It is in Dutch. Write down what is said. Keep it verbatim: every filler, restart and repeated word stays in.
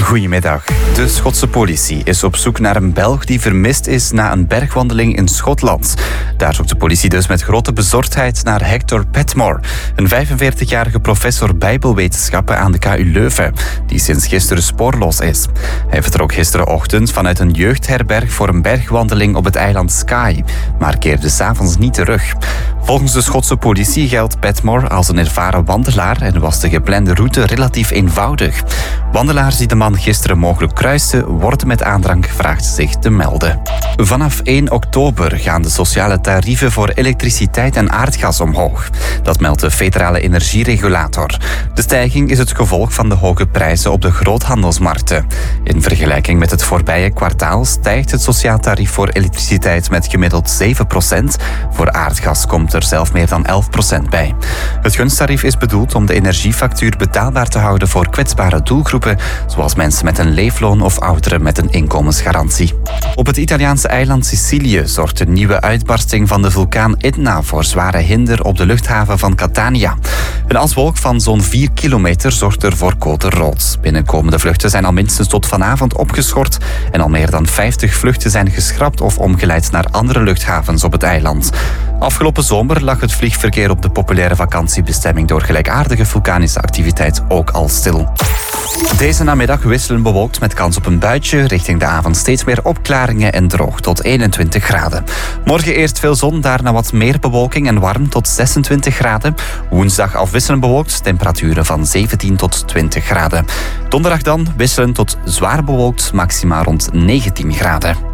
Goedemiddag. De Schotse politie is op zoek naar een Belg die vermist is na een bergwandeling in Schotland. Daar zoekt de politie dus met grote bezorgdheid naar Hector Petmore, een vijfenveertigjarige professor bijbelwetenschappen aan de K U Leuven, die sinds gisteren spoorloos is. Hij vertrok gisterenochtend vanuit een jeugdherberg voor een bergwandeling op het eiland Skye, maar keerde 's avonds niet terug. Volgens de Schotse politie geldt Petmore als een ervaren wandelaar en was de geplande route relatief eenvoudig. Wandelaars die de man gisteren mogelijk kruisten, worden met aandrang gevraagd zich te melden. Vanaf één oktober gaan de sociale tarieven voor elektriciteit en aardgas omhoog. Dat meldt de federale energieregulator. De stijging is het gevolg van de hoge prijzen op de groothandelsmarkten. In vergelijking met het voorbije kwartaal stijgt het sociaal tarief voor elektriciteit met gemiddeld zeven procent. Voor aardgas komt er zelf meer dan elf procent bij. Het gunsttarief is bedoeld om de energiefactuur betaalbaar te houden voor kwetsbare doelgroepen, zoals mensen met een leefloon of ouderen met een inkomensgarantie. Op het Italiaanse eiland Sicilië zorgt de nieuwe uitbarsting van de vulkaan Etna voor zware hinder op de luchthaven van Catania. Een aswolk van zo'n vier kilometer zorgt er voor code rood. Binnenkomende vluchten zijn al minstens tot vanavond opgeschort en al meer dan vijftig vluchten zijn geschrapt of omgeleid naar andere luchthavens op het eiland. Afgelopen zomer lag het vliegverkeer op de populaire vakantiebestemming door gelijkaardige vulkanische activiteit ook al stil. Deze namiddag wisselen bewolkt met kans op een buitje. Richting de avond steeds meer opklaringen en droog tot eenentwintig graden. Morgen eerst veel zon, daarna wat meer bewolking en warm tot zesentwintig graden. Woensdag afwisselend bewolkt, temperaturen van zeventien tot twintig graden. Donderdag dan wisselen tot zwaar bewolkt, maxima rond negentien graden.